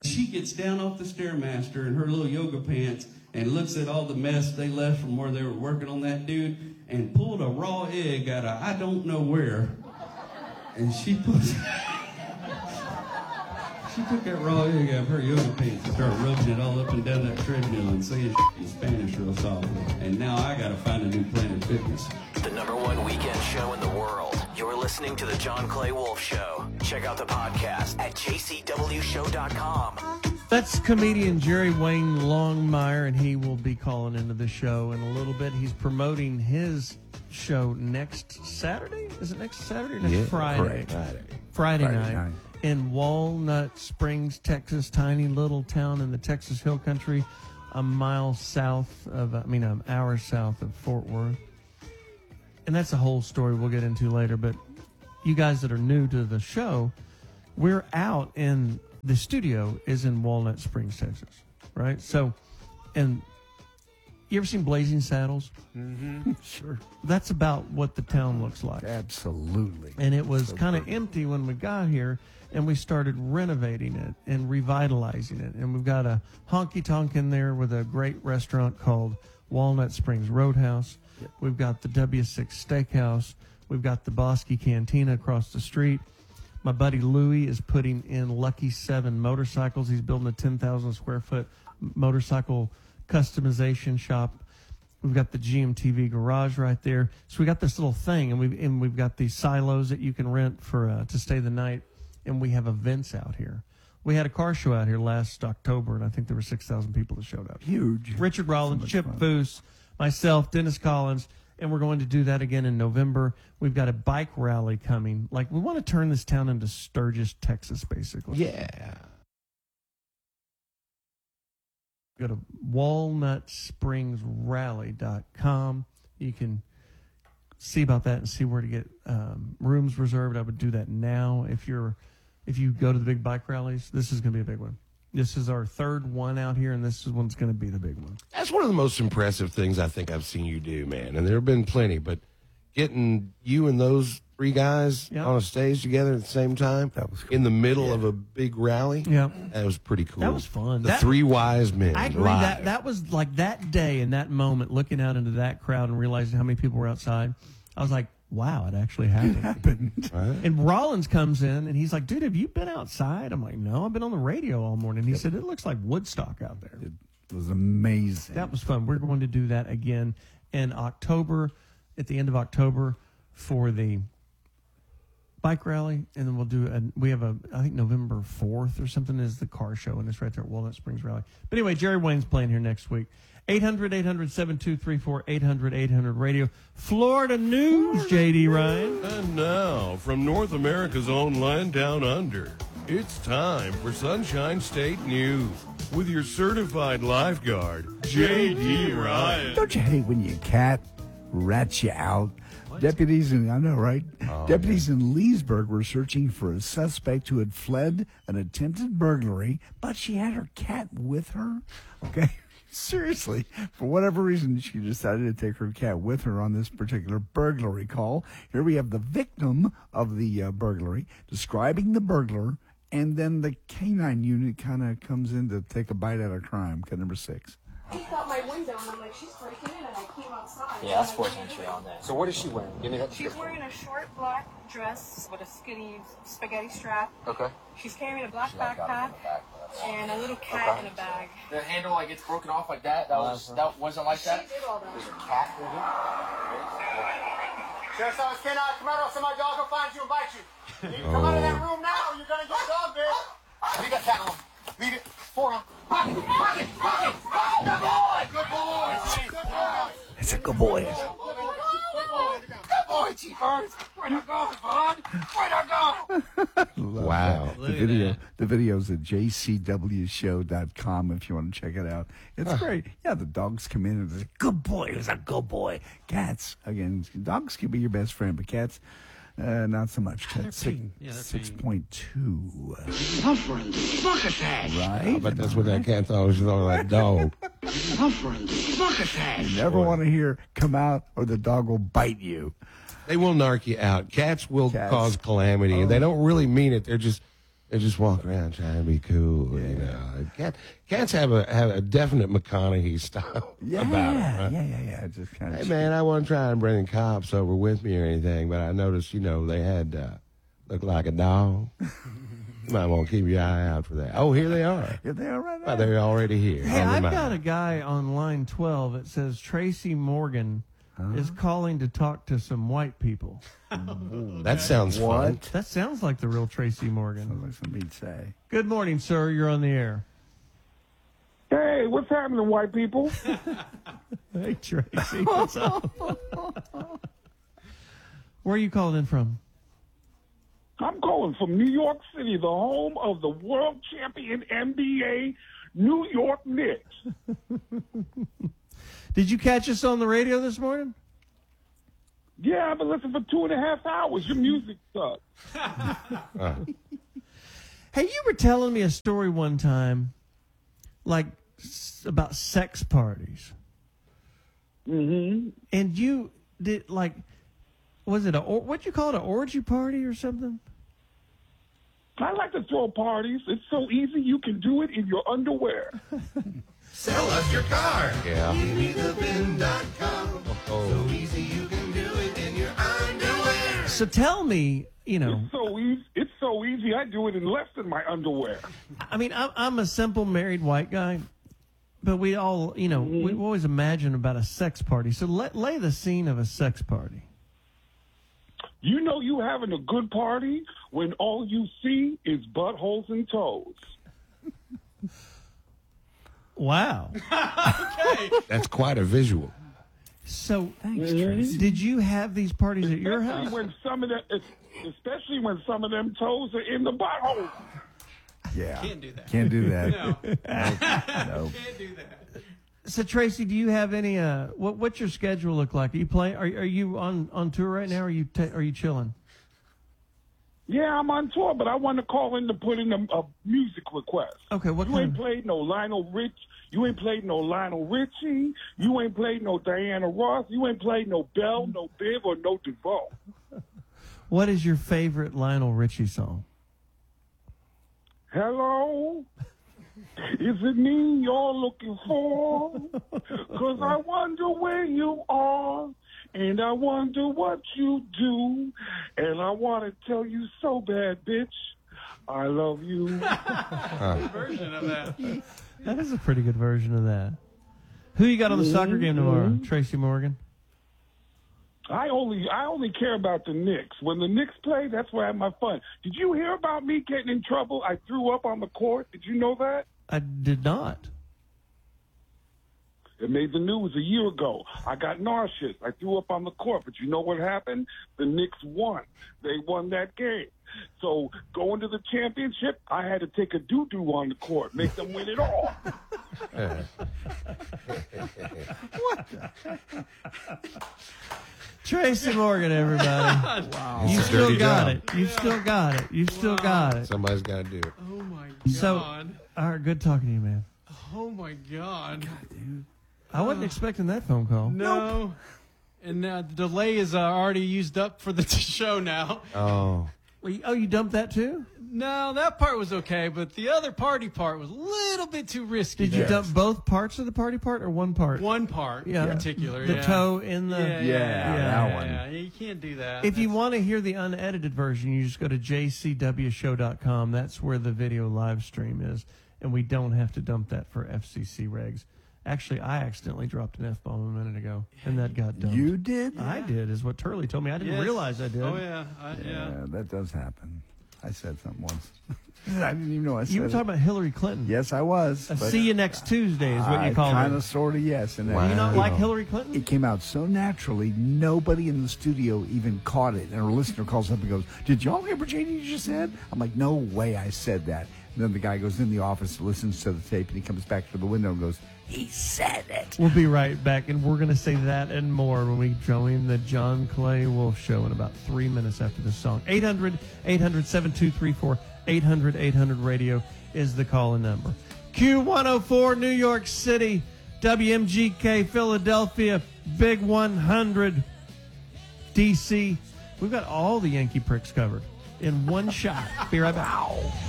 She gets down off the Stairmaster in her little yoga pants and looks at all the mess they left from where they were working on that dude and pulled a raw egg out of I don't know where. And she took that raw egg out of her yoga pants and started rubbing it all up and down that treadmill and saying in Spanish real softly. And now I gotta find a new Planet Fitness. The #1 weekend show in the world. You're listening to The John Clay Wolf Show. Check out the podcast at jcwshow.com. That's comedian Jerry Wayne Longmire, and he will be calling into the show in a little bit. He's promoting his show next Saturday. Is it next Saturday or next Friday? Friday night. In Walnut Springs, Texas, tiny little town in the Texas Hill Country, an hour south of Fort Worth. And that's a whole story we'll get into later. But you guys that are new to the show, we're out in the studio is in Walnut Springs, Texas, right? So, and you ever seen Blazing Saddles? Mm-hmm. Sure. That's about what the town looks like. Absolutely. And it was kind of empty when we got here, and we started renovating it and revitalizing it. And we've got a honky-tonk in there with a great restaurant called Walnut Springs Roadhouse. Yep. We've got the W6 Steakhouse. We've got the Bosky Cantina across the street. My buddy Louie is putting in Lucky 7 motorcycles. He's building a 10,000 square foot motorcycle customization shop. We've got the GMTV garage right there. So we got this little thing, and we've got these silos that you can rent for to stay the night, and we have events out here. We had a car show out here last October, and I think there were 6,000 people that showed up. Huge. Richard Rollins, So Chip fun. Foose, myself, Dennis Collins, and we're going to do that again in November. We've got a bike rally coming. Like, we want to turn this town into Sturgis, Texas, basically. Yeah. Go to walnutspringsrally.com. You can see about that and see where to get rooms reserved. I would do that now. If you go to the big bike rallies, this is going to be a big one. This is our third one out here, and this is one's going to be the big one. That's one of the most impressive things I think I've seen you do, man. And there have been plenty, but getting you and those three guys on a stage together at the same time, that was cool. In the middle of a big rally, that was pretty cool. That was fun. The three wise men. I agree. Live. That was like that day and that moment, looking out into that crowd and realizing how many people were outside. I was like, wow, it actually happened. Right? And Rollins comes in, and he's like, dude, have you been outside? I'm like, no, I've been on the radio all morning. He said, it looks like Woodstock out there. It was amazing. That was fun. We're going to do that again in October, at the end of October, for the bike rally. And then we'll do, I think November 4th or something is the car show, and it's right there at Walnut Springs Rally. But anyway, Jerry Wayne's playing here next week. 800-800-7234, 800-800-RADIO. Florida News, J.D. Ryan. And now, from North America's own land down under, it's time for Sunshine State News with your certified lifeguard, J.D. Ryan. Don't you hate when your cat rats you out? Deputies in Deputies in Leesburg were searching for a suspect who had fled an attempted burglary, but she had her cat with her. Okay. Seriously, for whatever reason, she decided to take her cat with her on this particular burglary call. Here we have the victim of the burglary describing the burglar, and then the canine unit kind of comes in to take a bite out of crime. Cut number 6. She got my window, and I'm like, she's breaking in, and I came outside. Yeah, that's forced entry on that. So what is she wearing? Give me that. She's wearing a short black dress with a skinny spaghetti strap. Okay. She's carrying a black backpack and a little cat in a bag. The handle like gets broken off like that. That wasn't like that. She did all that. There's a cat in here. Sheriff's Office K9, come out, or else my dog will find you and bite you. You can come out of that room now, or you're gonna get dog bit. Leave that cat alone. Leave it. For him. Pocket. Good boy. It's a good boy. Good boy, Chief Ernst. Where to go, bud? Where to go? Wow. The video's at jcwshow.com if you want to check it out. It's great. Yeah, the dogs come in and they're like, good boy, who's a good boy. Cats, again, dogs can be your best friend, but cats, not so much. Cats, 6.2. Suffering, fuck attack. Right? But that's what that cat thought was on that dog. Suffering, fuck attack. You never want to hear, come out or the dog will bite you. They will narc you out. Cats will cause calamity, and they don't really mean it. They're They just walk around trying to be cool, you know. Cats have a definite McConaughey style about it, right? Yeah. Just kind of. Hey, man, I wasn't trying to bring the cops over with me or anything, but I noticed, you know, they had looked like a dog. You might want to keep your eye out for that. Oh, here they are. Here they are right now. Oh, they're already here. Hey, Never I've mind. got a guy on line 12 that says Tracy Morgan is calling to talk to some white people. That sounds fun. What? That sounds like the real Tracy Morgan. Sounds like something he'd say. Good morning, sir. You're on the air. Hey, what's happening, white people? Hey, Tracy. What's up? Where are you calling in from? I'm calling from New York City, the home of the world champion NBA New York Knicks. Did you catch us on the radio this morning? Yeah, I've been listening for 2.5 hours. Your music sucks. Hey, you were telling me a story one time, like about sex parties. Mm-hmm. And you did, like, was it what'd you call it, an orgy party or something? I like to throw parties. It's so easy you can do it in your underwear. Sell us your car. Yeah. GiveMeTheVin.com. So easy you can do it in your underwear. So tell me, you know. It's so easy. I do it in less than my underwear. I mean, I'm a simple married white guy, but we all, you know, we always imagine about a sex party. So lay the scene of a sex party. You know you having a good party when all you see is buttholes and toes. Wow. That's quite a visual. So, Thanks, Tracy. did you have these parties at your house? Especially when some of them toes are in the butthole. Yeah. Can't do that. Can't do that. No. No. Can't do that. So, Tracy, do you have any? What's your schedule look like? Are you playing? Are you on tour right now? Or are you chilling? Yeah, I'm on tour, but I want to call in to put in a music request. Okay, what You kind ain't of? played no Lionel Rich. You ain't played no Lionel Richie. You ain't played no Diana Ross. You ain't played no Bell, no Biv, or no DeVoe. What is your favorite Lionel Richie song? Hello? Is it me you're looking for? 'Cause I wonder where you are, and I wonder what you do, and I want to tell you so bad, bitch, I love you. Good version of that. That is a pretty good version of that. Who you got on the soccer game tomorrow? Tracy Morgan. I only care about the Knicks. When the Knicks play, that's where I have my fun. Did you hear about me getting in trouble? I threw up on the court. Did you know that? I did not. It made the news a year ago. I got nauseous. I threw up on the court. But you know what happened? The Knicks won. They won that game. So going to the championship, I had to take a doo-doo on the court, make them win it all. Tracy Morgan, everybody. Wow. You It's a still dirty got job. it. You still got it. You still got it. Somebody's got to do it. Oh my god. So, all right, good talking to you, man. Oh my god. I wasn't expecting that phone call. No. And the delay is already used up for the show now. Oh. Oh, you dumped that too? No, that part was okay, but the other party part was a little bit too risky. Did you dump both parts of the party part or one part? One part in particular, The toe in the... that one. Yeah, you can't do that. If you want to hear the unedited version, you just go to jcwshow.com. That's where the video live stream is, and we don't have to dump that for FCC regs. Actually, I accidentally dropped an F-bomb a minute ago, and that got dumped. You did? I did, is what Turley told me. I didn't Yes. realize I did. Oh, yeah. Yeah, that does happen. I said something once. I didn't even know I said You were it. talking about Hillary Clinton. Yes, I was. but See you next Tuesday is what you call Kind it. of, sort of, yes. And Do you not like Hillary Clinton? It came out so naturally, nobody in the studio even caught it. And our listener calls up and goes, "Did y'all hear what JD just said?" I'm like, "No way I said that." And then the guy goes in the office, listens to the tape, and he comes back to the window and goes, "He said it." We'll be right back, and we're going to say that and more when we join the John Clay Wolf Show in about 3 minutes after this song. 800-800-7234, 800-800-RADIO is the call-in number. Q104, New York City, WMGK, Philadelphia, Big 100, D.C. We've got all the Yankee pricks covered in one shot. Be right back.